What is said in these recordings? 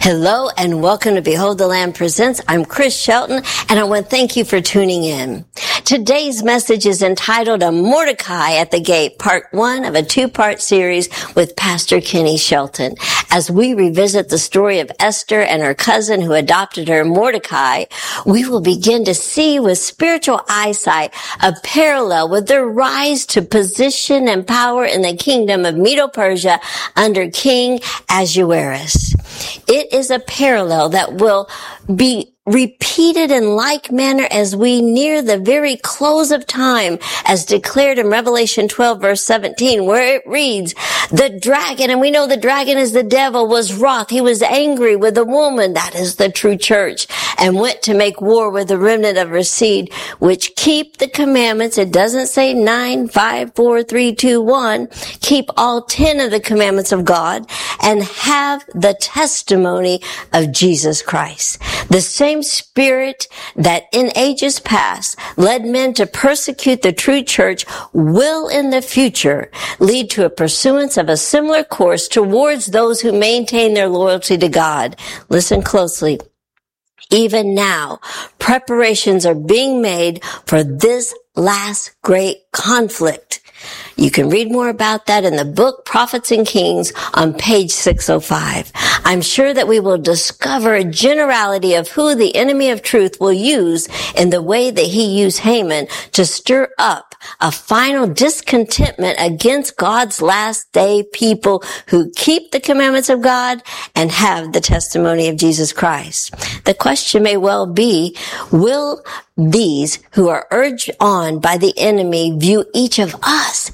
Hello and welcome to Behold the Lamb Presents. I'm Chris Shelton and I want to thank you for tuning in. Today's message is entitled A Mordecai at the Gate, part 1 of a 2-part series with Pastor Kenny Shelton. As we revisit the story of Esther and her cousin who adopted her, Mordecai, we will begin to see with spiritual eyesight a parallel with their rise to position and power in the kingdom of Medo-Persia under King Ahasuerus. It is a parallel that will be repeated in like manner as we near the very close of time, as declared in Revelation 12 verse 17, where it reads, the dragon, and we know the dragon is the devil, was wroth. He was angry with the woman, that is the true church, and went to make war with the remnant of her seed, which keep the commandments. It doesn't say 9, 5, 4, 3, 2, 1. Keep all 10 of the commandments of God and have the testimony of Jesus Christ. The same spirit that in ages past led men to persecute the true church will in the future lead to a pursuance of a similar course towards those who maintain their loyalty to God. Listen closely. Even now, preparations are being made for this last great conflict. You can read more about that in the book Prophets and Kings on page 605. I'm sure that we will discover a generality of who the enemy of truth will use in the way that he used Haman to stir up a final discontentment against God's last day people who keep the commandments of God and have the testimony of Jesus Christ. The question may well be, will these who are urged on by the enemy view each of us,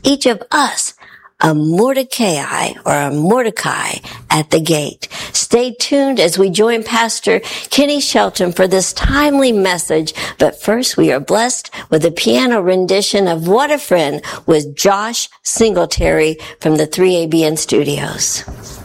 a Mordecai or a Mordecai at the gate? Stay tuned as we join Pastor Kenny Shelton for this timely message. But first, we are blessed with a piano rendition of What a Friend with Josh Singletary from the 3ABN Studios.